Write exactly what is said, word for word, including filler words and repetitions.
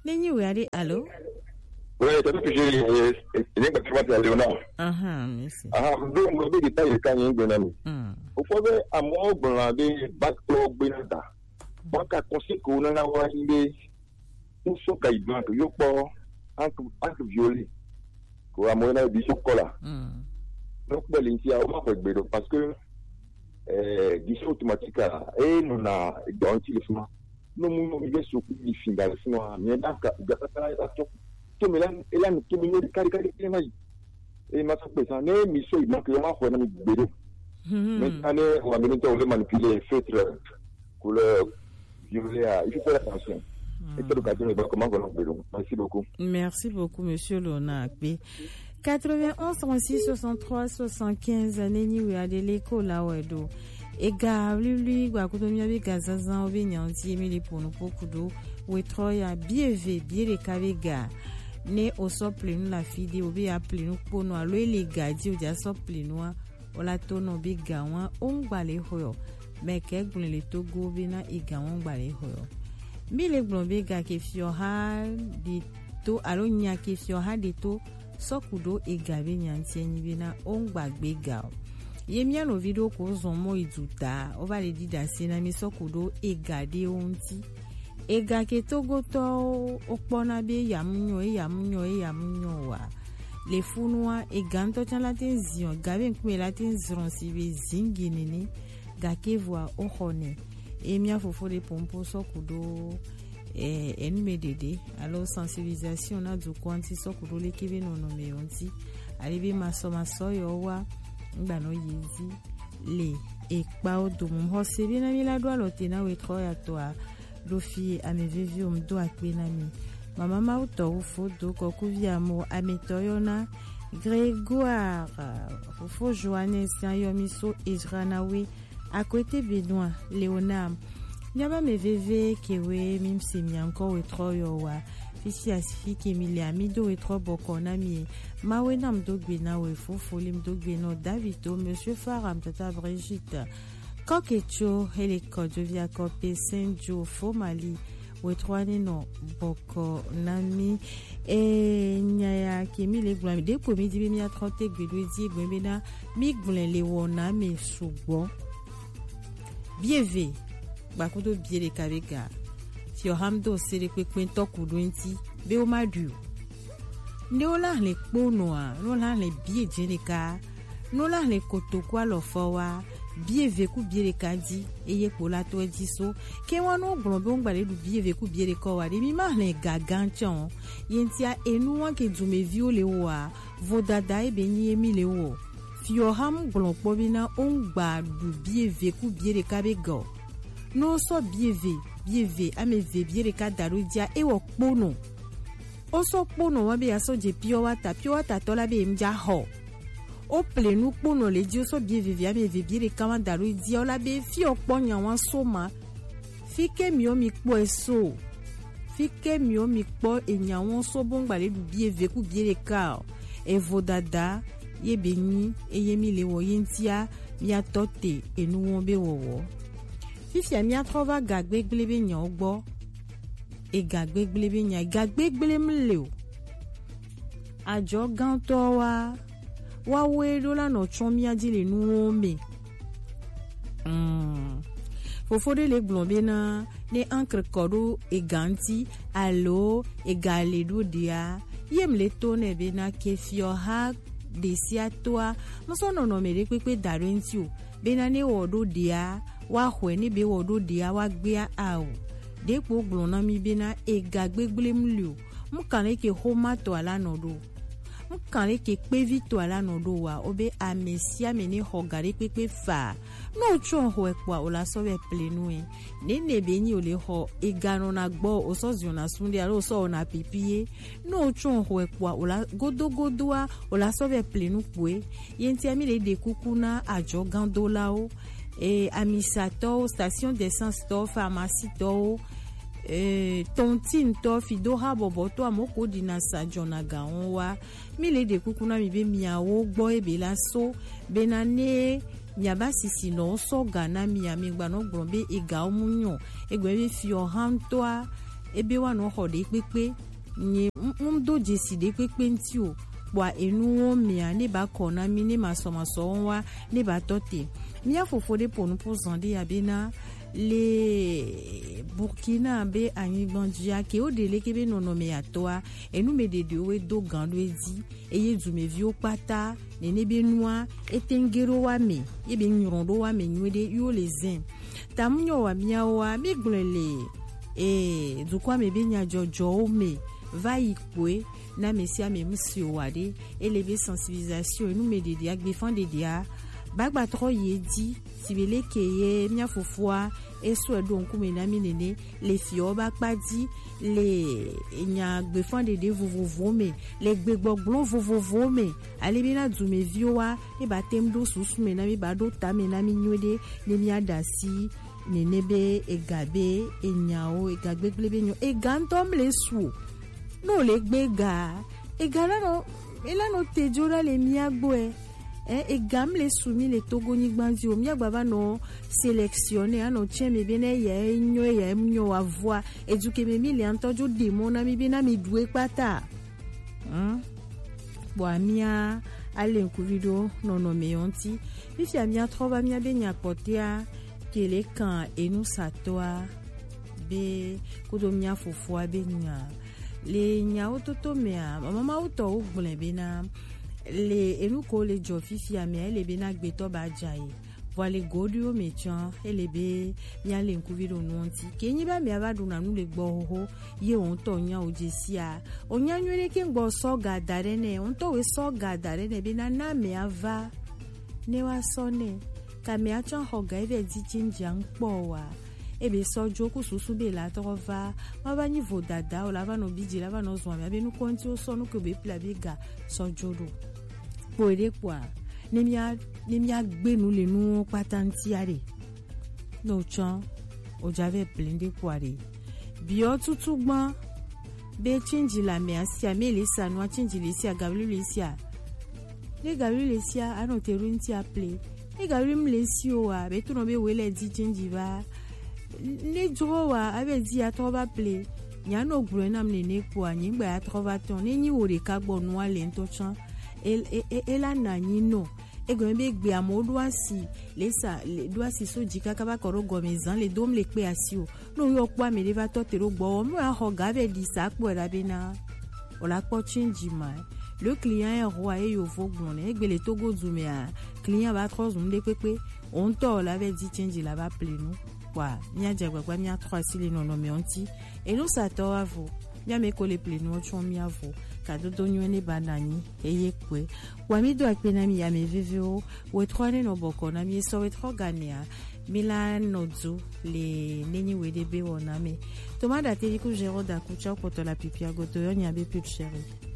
Nenyi wari allo? Oui, c'est que j'ai j'ai pas trouvé à Léonard. Ah ah, merci. Ah, donc on dit que il quand il benami. Au fait à moi blindé bateau benada. Moi ka conseil qu'on a wa inde un so kai blanc yo po entre entre violet. Ko amona bi chocolat. Donc Valentia on va faire parce que euh guichet automatique et nous na dans le chemin. Nous nous il est sur le final sinon mais dans ka gata la to melan elan to minyo kari kari mai e ma sa pesa ne mi so i manque ma ko na mi bedo maintenant on va venir on va manipuler feutre couleur violet il faut faire attention et tout l'occasion est comment on bedo. Merci beaucoup. Merci beaucoup monsieur Lonakbe. quatre-vingt-onze trente-six soixante-trois soixante-quinze Nenyi Adele Kola Wedo ega lui gwa kutomia bi gazaza obi nyanti emile pono pokudo wetroya bieve biere kavega ne osople nu la fide obi aple nu pono alo ele gaji o ja sople nu ola tono bi gawan ongbale hoyo meke gbun le togo bi na igawan gbale hoyo mile gbon bi ga ke fio ha di to alo nya ke fio ha di to sokudo ega bi nyanti enyi bi na ongbagbe ga Yemia no video ko zomo iduta ova le dida sina mi sokudo egade onti ega ke togo to opona be yamunyo e yamunyo e yamunyo wa le funwa eganto chala tenzion gabe nkume la tenzion sibe zinginini gake voa ohone emia fofo de pompo sokudo eh enmedede alors sensibilisation na du kwanti sokudo le kibe no no me onti alibi maso maso yo wa ngano yizi le ekpa odum hosebi na milado alote na wetro ya toa dofi amevevi omdo akbenami mama mauto ufodo kokuvia mo ametoyona Grégoire fofo Johannes yomiso Isranawe akote Benoît Léonard nyaba meveve kewe mimsemi encore wetro yo wa fisi asifiki Emilia mido wetro bokona mi mawe nam dogbe na we fofo lim dogbe no Davito monsieur Faram tata Brigitte Kokecho Heliko Jovia Kope Senjo Fomali wetro no boko nami e nyaya kemile glami de ko mi dibi mi a trente gbedo di gbembe na mi glen le wona me sugbon bieve bakudo biere kabega fi ohamdo sere pepe tokudo nti be o madu ne ola le pono a no la le bie jenika no la le kotokwa lo fowa bieve ku biere kadi eye pola to ediso ke wonu gbonbe ngbale du bieve ku biere ko wa de mi ma le gaganchon yentia enu wan ke dume viole wa vodada e benyi emi le wo fi oham gbonpo bi na ongba du bieve ku biere kabega no so bieve bieve ameve biere ka darudia e wo pono o so pono wa be aso je pio wata pio wata to la be mja ho o plenu pono le di o so bieve ameve biere ka wa darudia o la be fi oponya wan soma fike mi o mi po eso fike mi o mi po enya won so bongba le du bieve ku biere ka e vodada ye beni e yemi le wo yintia mi atote enu won be wowo Fifia mi a trova gagbegbelebe nya ogbo e gagbegbelebe nya gagbegbele mle o ajo ganto wa wa we do la no chon mi adi le nu ome mm fofo de le glombe na ne ankre kodo e ganti allo e galedo dia yem le tone be na ke fio ha desia toa mo so no no mere pepe darenti o be na ne wodo dia wa hwe ni be wodo dia wa gbia awo depo glona mi be na e gagbegbele mlio mu kan ke homa to ala nodo mu kan ke pevi to ala nodo wa obe amesia meni hogare pepe fa no chon ho ekwa ola so be plenue ne ne be ni ole ho e gano na gbo o so ziona sunde alo so na pipie no chon ho ekwa ola godo godoa ola so be plenu pwe yenti ami le de kukuna ajo gandola o et amisato station d'essence to pharmacie to eh tontine to fidora boboto amoko dinasa jonaga onwa mile de kukuna mi be miawo gbo ebe laso benane nyaba sisi no so gana mi ami gba no gbon be ega omunyo egbe be fi o han to ebe wa no ho de pepe nye mdo jesi de pepe nti o wa enu wo mia ne ba kona mi ne masomaso wa ne ba tote mi afofo de ponu po zande ya bena le Burkina be anyi bandia ke o dele ke be nono me atoa enu me de de we do gando ezi eye du me vio pata ne ne be noa etengero wa me e be nyrondo wa me nwede yo lezen tamnyo wa mia wa mi glele e du kwa me be nya jojo me va ikwe na mesia me msio wade eleve sensibilisation enu me de dia gbe fan de dia bagba tro yedi sibele keye mia fofua eso donc mena minene les fioba padi les nya gbe fan de de vovovo me les gbegbogbon vovovo me ale bina du me vioa e batem do susu mena mi bado ta mena mi nwede ne mi adasi ne nebe e gabe e nyao e gagbe glebe nyo e gantom le su no le gbega e gala no ela no tejora le miagbo e eh e gam le soumis le togo ni gbanzi o miagba ba no sélectionner ano cheme bene ye nyo ye mnyo avoi eduke me mi le antojo demo na mi bena mi dwe pata hm bo amia ale nkuvido no no me onti mi fi amia trova mia benya potea kele kan enu satoa be kudo mia fofo benya le nya ototo mea mama uto ugblen bena le enu ko le jofifi amia le bena gbeto ba jaye voile godio mechan elebe mia le nkuvido nonti kenyi ba mia ba duna nu le gbo ye on to nya ojesia onya nwere ke ngbo so gadare ne on to we so gadare ne bena na me ava ne wa sone ka me achan hoga eve di jinjang po wa ebe sojo ku susu be la trova ma ba ni vodada o la va no biji la va no zwa me be nu konti o so nu ko be pla be ga sojo do po ede kwa ne mia ne mia gbe nu le nu patanti are no chan o jave blinde kwa re bi o tutu gbon be change la me asia me le sa no change le sia gablu le sia le gablu le sia ano terunti a play le gablu le sio a be tu no be wele di change va le drowa ave di a trova play nya no gro na me ne kwa nyi gba a trova ton ni ni wo re ka gbo nu ale nto chan el el ana nyi no ego be gbe amodo asi le sa le do asi so jika ka ba koro gomezan le dom le pe asio no yo kwa me le va to te ro gbo mo a ho ga be di sa po ra be na o la po change ma le client est roi et yo fo gbon e gbe le togo zume a client ba trois zoom de pepe on to la ve di change la ba ple nou kwa nya jagwa kwa nya trois si le nono me onti e no sa to avo nya me ko le ple nou chon mi avo kado donyo ne banani eye kwe wa mi do akpena mi ya me vvo we trone no boko na mi so we tro gania milan nozu le neni we de be wona me tomada te ku jero da ku cha ko to la pipia go to yo nya be plus chéri